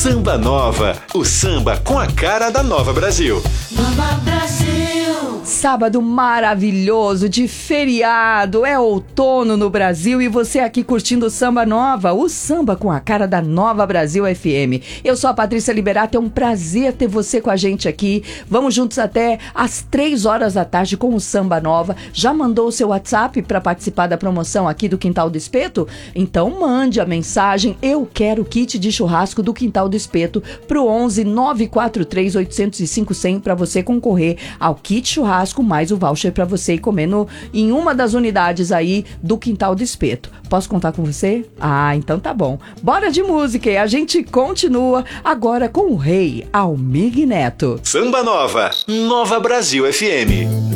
Samba Nova, o samba com a cara da Nova Brasil. Nova Brasil. Sábado maravilhoso de feriado, é outono no Brasil e você aqui curtindo o Samba Nova, o samba com a cara da Nova Brasil FM. Eu sou a Patrícia Liberato, é um prazer ter você com a gente aqui. Vamos juntos até às 3 horas da tarde com o Samba Nova. Já mandou o seu WhatsApp para participar da promoção aqui do Quintal do Espeto? Então mande a mensagem "Eu quero kit de churrasco do Quintal do Espeto" pro 11 943 805 100 para você concorrer ao kit churrasco mais o voucher para você ir comendo em uma das unidades aí do Quintal do Espeto. Posso contar com você? Ah, então tá bom. Bora de música e a gente continua agora com o rei Almir Neto. Samba Nova, Nova Brasil FM.